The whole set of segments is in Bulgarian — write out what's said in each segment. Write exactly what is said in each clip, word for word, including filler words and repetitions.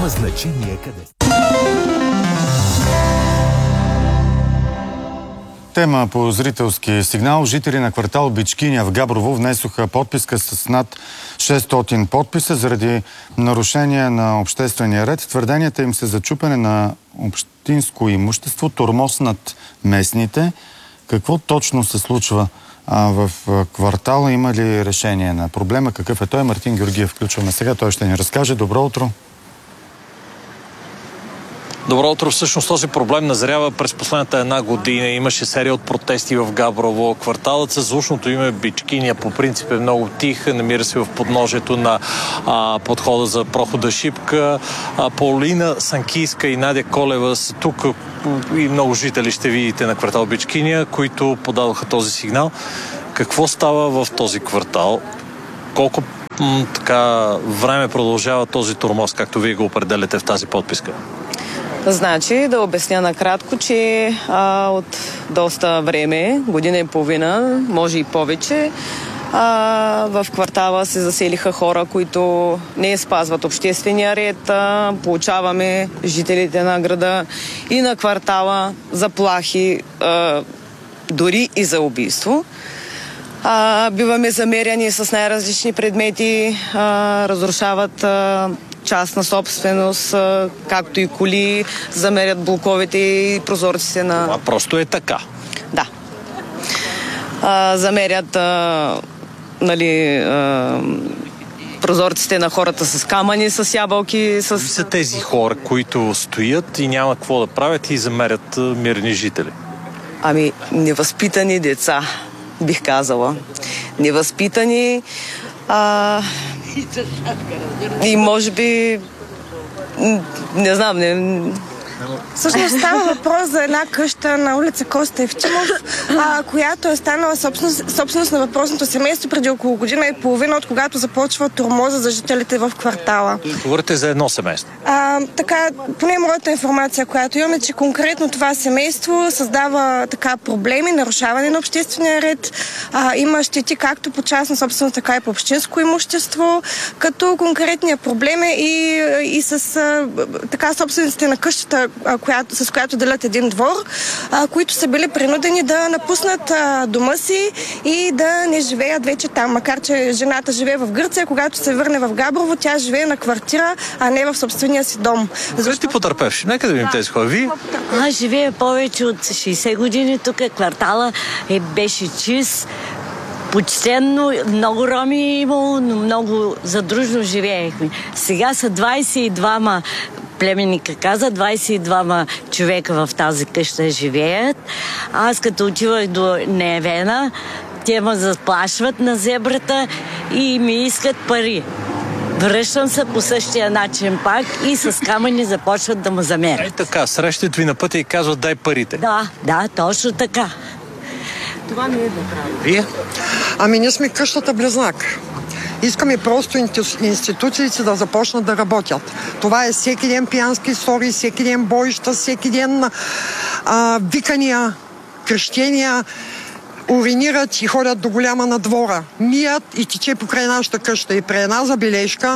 Няма значение къде. Тема по зрителски сигнал. Жители на квартал Бичкиня в Габрово внесоха подписка с над шестстотин подписа заради нарушение на обществения ред. Твърденията им са за чупене на общинско имущество, тормоз над местните. Какво точно се случва а, в квартала? Има ли решение на проблема? Какъв е той? Мартин Георгиев включваме сега. Той ще ни разкаже. Добро утро! Добро утро. Всъщност този проблем назрява през последната една година. Имаше серия от протести в Габрово. Кварталът със звучното име Бичкиня по принцип е много тих. Намира се в подножието на а, подхода за прохода Шипка. А, Полина Санкийска и Надя Колева са тук и много жители ще видите на квартал Бичкиня, които подадоха този сигнал. Какво става в този квартал? Колко м, така време продължава този тормоз, както вие го определяте в тази подписка? Значи, да обясня накратко, че а, от доста време, година и половина, може и повече, а, в квартала се заселиха хора, които не спазват обществения ред. А, получаваме жителите на града и на квартала заплахи, а, дори и за убийство. А, биваме замеряни с най-различни предмети, а, разрушават а, частна собственост, както и коли, замерят блоковете и прозорците на... Това просто е така. Да. А, замерят а, нали, а, прозорците на хората с камъни, с ябълки, с... Кои са тези хора, които стоят и няма какво да правят и замерят мирни жители? Ами, невъзпитани деца, бих казала. Невъзпитани... А... И може би, не знам, не... Всъщност става въпрос за една къща на улица Коста Евтимов, а, която е станала собственост, собственост на въпросното семейство преди около година и половина, от когато започва тормоза за жителите в квартала. Говорите за едно семейство? А, така, поне моята информация, която имаме, че конкретно това семейство създава така проблеми, нарушаване на обществения ред, а, има щети както по частна собственост, така и по общинско имущество, като конкретният проблем е и, и с а, така собствениците на къщата, Която, с която делят един двор, а, които са били принудени да напуснат а, дома си и да не живеят вече там. Макар че жената живее в Гърция, когато се върне в Габрово, тя живее на квартира, а не в собствения си дом. Защо ти потърпевши? Нека да видим тези хора. Ви? Аз живея повече от шейсет години тук. Квартала е, беше чист, почтенно, много роми имало, но много задружно живеехме. Сега са двайсет и двама племенника каза, двайсет и двама човека в тази къща живеят. Аз като отивах до Невена, те ме заплашват на зебрата и ми искат пари. Връщам се по същия начин пак и с камъни започват да ме замерят. Ей така, срещат ви на пътя и казват дай парите. Да, да, точно така. Това не е добре. Вие? Ами ние сме къщата близнак. Искаме просто институциите да започнат да работят. Това е всеки ден пиянски истории, всеки ден боища, всеки ден а, викания, крещения, уринират и ходят до голяма на двора. Мият и тече покрай нашата къща. И при една забележка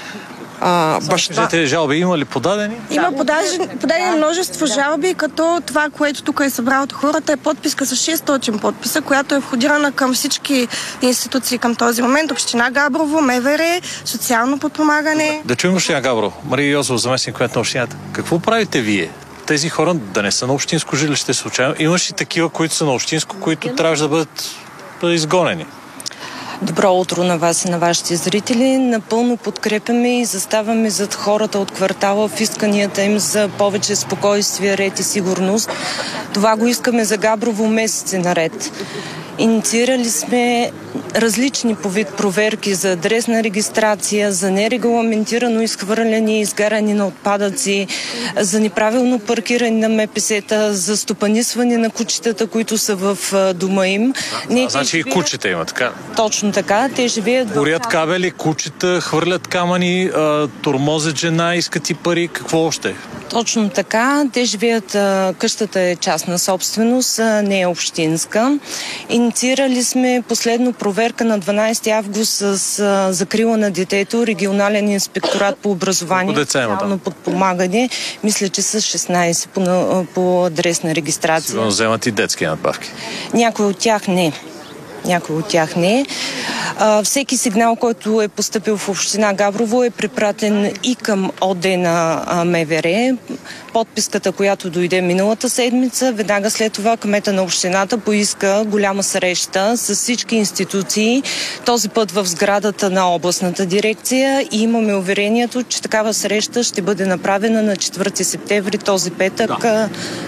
А, баща... Кажете, жалби има ли подадени? Има подадени, подадени множество жалби, като това, което тук е събрало от хората, е подписка с шестстотин подписа, която е входирана към всички институции към този момент. Община Габрово, МВР, социално подпомагане. Да чуем община Габрово. Мария Йозова, заместник кмет на общината. Какво правите вие? Тези хора да не са на общинско жилище случайно. Имаш и такива, които са на общинско, които трябваше да бъдат изгонени. Добро утро на вас и на вашите зрители. Напълно подкрепяме и заставаме зад хората от квартала в исканията им за повече спокойствие, ред и сигурност. Това го искаме за Габрово месеци наред. Инициирали сме различни по вид проверки за адресна регистрация, за нерегламентирано изхвърляне и изгаряне на отпадъци, за неправилно паркиране на ме пе се-та, за стопанисване на кучетата, които са в дома им. А, Не, значи живеят... и кучета има, така? Точно така. Те живеят... Горят кабели, кучета, хвърлят камъни, тормозят жена, искат и пари. Какво още? Точно така. Те живеят... Къщата е частна собственост, не е общинска. Инициирали сме последно проверка на дванадесети август с а, закрила на детето, регионален инспекторат по образование, социално подпомагане. Мисля, че са шестнадесет по, по адресна регистрация. Сигурно вземат и детски надбавки. Някои от тях не. Някой от тях не. А, всеки сигнал, който е поступил в община Габрово, е препратен и към ОД на МВР. Подписката, която дойде миналата седмица, веднага след това кмета на общината поиска голяма среща с всички институции, този път в сградата на областната дирекция, и имаме уверението, че такава среща ще бъде направена на четвърти септември, този петък. Да.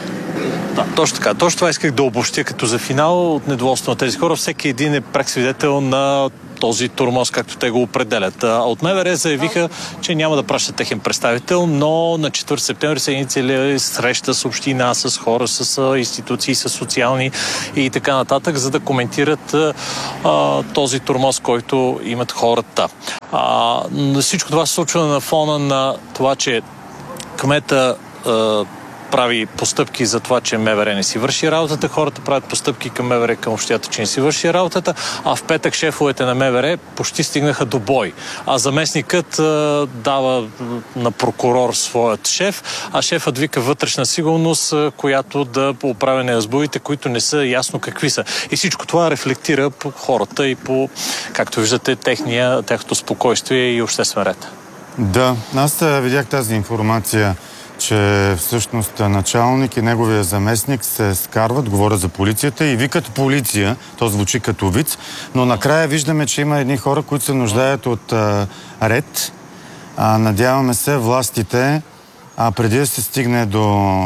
Да, точно така. Точно това исках да обобщя като за финал от недоволство на тези хора. Всеки един е пряк свидетел на този тормоз, както те го определят. От МВР заявиха, че няма да пращат техен представител, но на четвърти септември са инициирали среща с община, с хора, с институции, с социални и така нататък, за да коментират а, този тормоз, който имат хората. А, всичко това се случва на фона на това, че кмета а, прави постъпки за това, че МВР не си върши работата, хората правят постъпки към МВР, към общината, че не си върши работата, а в петък шефовете на МВР почти стигнаха до бой. А заместникът а, дава на прокурор своят шеф, а шефът вика вътрешна сигурност, а, която да оправя неразборите, които не са ясно какви са. И всичко това рефлектира по хората и по, както виждате, техния, техното спокойствие и обществен ред. Да, аз видях тази информация, че всъщност началник и неговия заместник се скарват, говорят за полицията и викат полиция, то звучи като виц, но накрая виждаме, че има едни хора, които се нуждаят от а, ред. А, надяваме се властите, а преди да се стигне до а,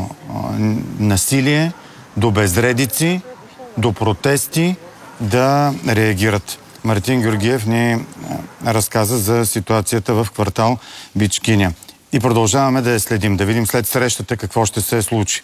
насилие, до безредици, до протести, да реагират. Мартин Георгиев ни а, разказа за ситуацията в квартал Бичкиня. И продължаваме да я следим, да видим след срещата какво ще се случи.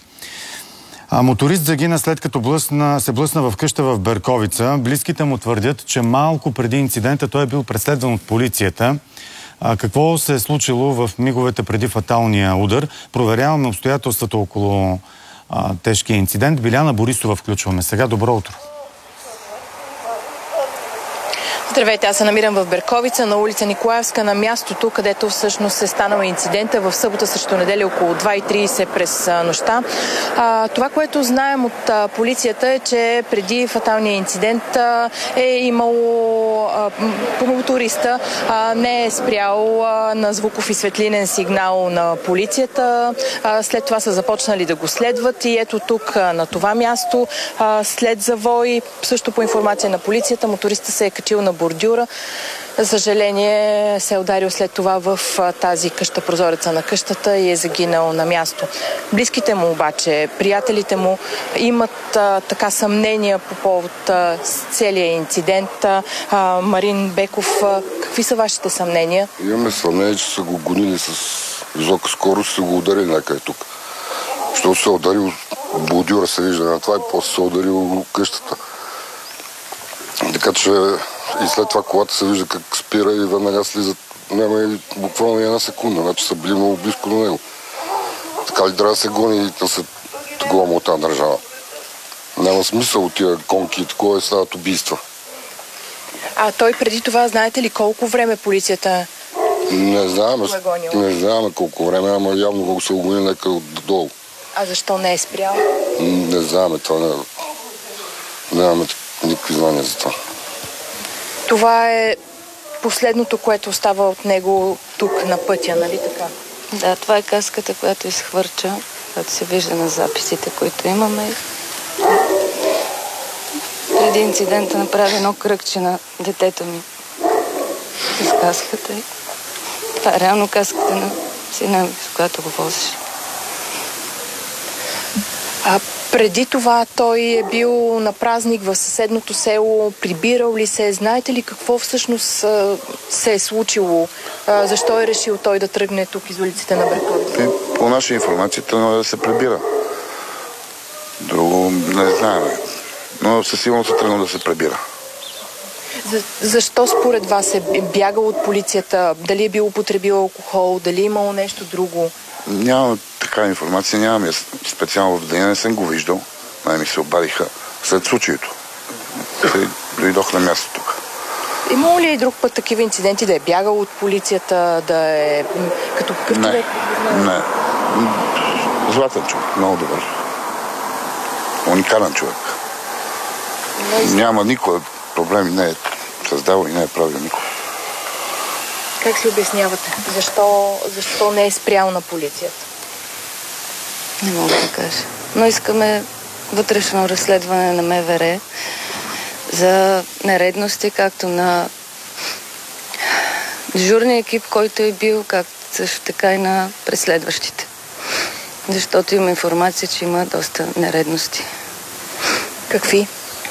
А, моторист загина след като блъсна, се блъсна в къща в Берковица. Близките му твърдят, че малко преди инцидента той е бил преследван от полицията. А, какво се е случило в миговете преди фаталния удар? Проверяваме обстоятелствата около а, тежкия инцидент. Биляна Борисова включваме сега. Добро утро. Здравейте, аз се намирам в Берковица, на улица Николаевска, на мястото, където всъщност е станал инцидента в събота срещу неделя около два и тридесет през нощта. А, това, което знаем от а, полицията е, че преди фаталния инцидент а, е имало а, по моториста, а, не е спрял а, на звуков и светлинен сигнал на полицията. А, след това са започнали да го следват и ето тук а, на това място, а, след завой, също по информация на полицията, моториста се е качил на бордюра. За съжаление се е ударил след това в тази къща, прозореца на къщата, и е загинал на място. Близките му обаче, приятелите му имат а, така съмнения по повод а, целия инцидент. А, Марин Беков, а, какви са вашите съмнения? Имаме съмнение, че са го гонили с висока скорост и са го ударили някъде тук. Защото се е ударил, бордюра се вижда на това и после се е ударил къщата. Така че и след това колата се вижда как спира и веднага слизат. Няма и буквално една секунда, значи са били много близко до него. Така ли трябва да се гони и да се голяма от тази държава? Няма смисъл от тия конки и такова и стават убийства. А той преди това, знаете ли колко време полицията Не знаем, го е гонила? Не знаем колко време, ама явно колко се огони някъде отдолу. А защо не е спрял? Не знаем това. Не, нямаме никакви знания за това. Това е последното, което остава от него тук на пътя, нали така? Да, това е каската, която изхвърча, която се вижда на записите, които имаме. Преди инцидента направи едно кръгче на детето ми с каската. Това е реално каската на сина ми, с която го возиш. А преди това той е бил на празник в съседното село, прибирал ли се? Знаете ли какво всъщност се е случило? Защо е решил той да тръгне тук из улиците на Берковица? По наша информация тръгна да се прибира. Друго не знаем. Но със сигурност е тръгнал да се прибира. За, защо според вас е бягал от полицията? Дали е бил употребил алкохол? Дали е имало нещо друго? Нямам такава информация, нямам я специално в деня, не съм го виждал. Май ми се обадиха след случаето. Дойдох на място тук. Имало ли и друг път такива инциденти, да е бягал от полицията, да е като какъв не, човек? Не, златен човек, много добър. Уникален човек. Не, няма никога проблеми, не е създавал и не е правил никога. Как си обяснявате? Защо, защо не е спрял на полицията? Не мога да кажа. Но искаме вътрешно разследване на МВР за нередности, както на дежурния екип, който е бил, както също така и на преследващите. Защото има информация, че има доста нередности. Какви?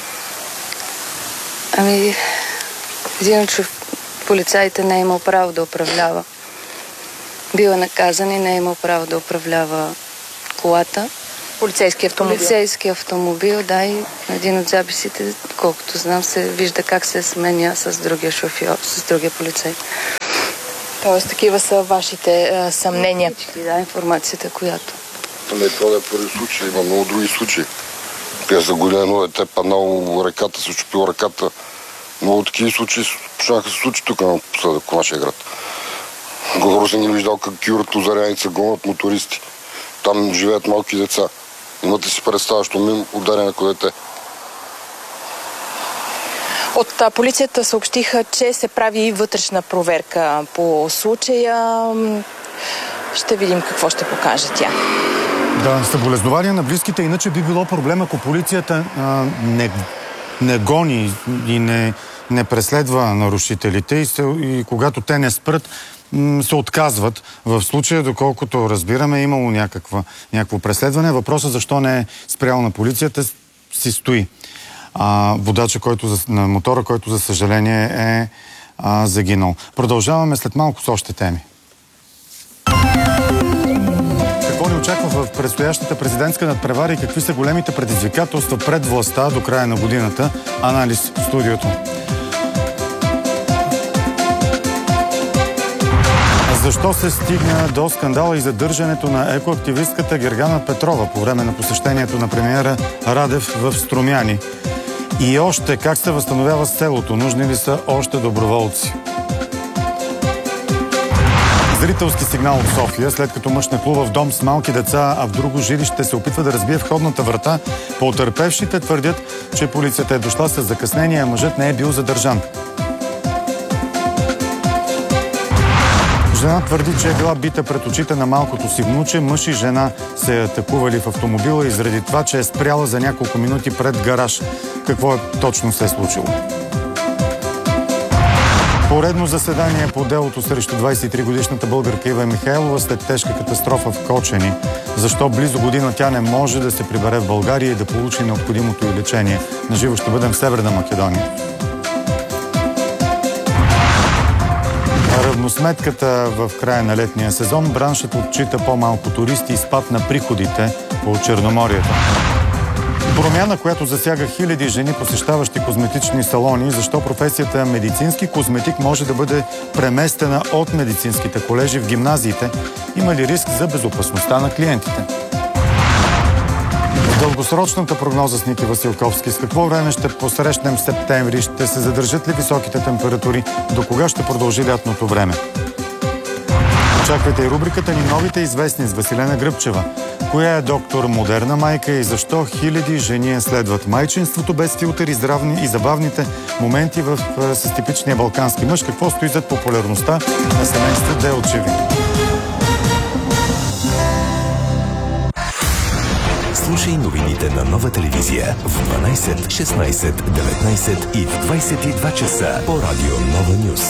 Ами, един от полицаите не е имал право да управлява. Бил е наказан и не е имал право да управлява колата. Полицейски автомобил. Полицейски автомобил, да, и на един от записите, колкото знам, се вижда как се сменя с другия шофьор, с другия полицай. Тоест, такива са вашите а, съмнения. Всички, да, информацията, която. Не, това не е първи случай, има много други случаи. Пия за година едно дете паднало ръката, се чупил ръката. Много такива случаи почнаха се случи тук напоследък в нашия град. Горе съм ги виждал как кюрат озаряница гонят мотористи. Там живеят малки деца. Имате си представа, що ми ударя на дете. От а, полицията съобщиха, че се прави и вътрешна проверка по случая. Ще видим какво ще покаже тя. Да, съболезнования на близките, иначе би било проблем, ако полицията а, не, не гони и не, не преследва нарушителите и, се, и когато те не спрат, се отказват. В случая, доколкото разбираме, е имало някаква, някакво преследване. Въпросът защо не е спрял на полицията си стои. А, водача, който за, на мотора, който за съжаление е а, загинал. Продължаваме след малко с още теми. Какво ни очаква в предстоящата президентска надпревара и какви са големите предизвикателства пред властта до края на годината? Анализ в студиото. Защо се стигна до скандала и задържането на екоактивистката Гергана Петрова по време на посещението на премиера Радев в Струмяни? И още как се възстановява селото? Нужни ли са още доброволци? Зрителски сигнал от София, след като мъж нахлува в дом с малки деца, а в друго жилище се опитва да разбие входната врата. Потърпевшите твърдят, че полицията е дошла с закъснение, а мъжът не е бил задържан. Жена твърди, че е била бита пред очите на малкото си внуче. Мъж и жена се атакували в автомобила и заради това, че е спряла за няколко минути пред гараж. Какво е точно се е случило? Поредно заседание по делото срещу двадесет и три годишната българка Ива Михайлова след тежка катастрофа в Кочени. Защо близо година тя не може да се прибере в България и да получи необходимото й лечение? Наживо ще бъдем в Северна Македония. Равносметката в края на летния сезон, браншът отчита по-малко туристи и спад на приходите по Черноморието. Промяна, която засяга хиляди жени, посещаващи козметични салони. Защо професията медицински козметик може да бъде преместена от медицинските колежи в гимназиите? Има ли риск за безопасността на клиентите? В дългосрочната прогноза с Ники Василковски. С какво време ще посрещнем септември? Ще се задържат ли високите температури? До кога ще продължи лятното време? Очаквайте и рубриката ни "Новите известни" с Василена Гръбчева. Коя е доктор модерна майка и защо хиляди жени следват майчинството без филтър и здравни и забавните моменти в, с типичния балкански мъж? Какво стои зад популярността на семейство Делчеви? Слушай новините на Нова телевизия в дванадесет, шестнадесет, деветнадесет и в двадесет и два часа по радио Нова Нюз.